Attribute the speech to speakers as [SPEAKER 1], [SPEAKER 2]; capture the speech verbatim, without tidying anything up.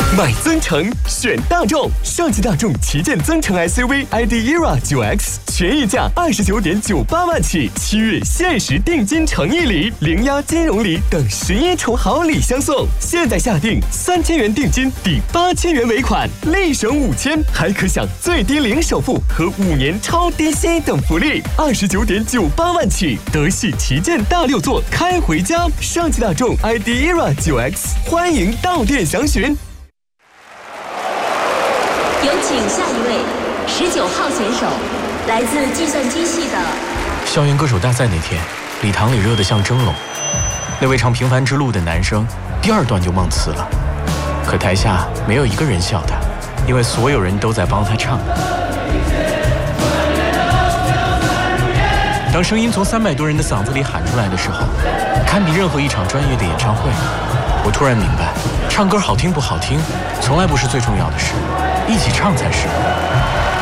[SPEAKER 1] 买增程选大众，上汽大众旗舰增程 S U V I D E R A 九 X 全溢价二十九点九八万起，七月限时定金诚意礼、零押金融礼等十一重好礼相送。现在下定三千元定金抵八千元尾款，立省五千，还可享最低零首付和五年超低息等福利。二十九点九八万起，德系旗舰大六座开回家。上汽大众 I D E R A 九 X， 欢迎到店详询。
[SPEAKER 2] 有请下一位十九号选手，来自计算机系的。
[SPEAKER 3] 校园歌手大赛那天，礼堂里热得像蒸笼。那位唱《平凡之路》的男生，第二段就忘词了。可台下没有一个人笑他，因为所有人都在帮他唱。当声音从三百多人的嗓子里喊出来的时候，堪比任何一场专业的演唱会。我突然明白，唱歌好听不好听，从来不是最重要的事，一起唱才是。